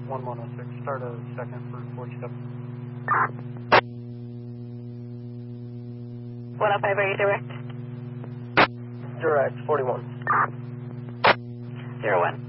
1106, start a second for 47. 105, are you direct? Direct, 41. 01.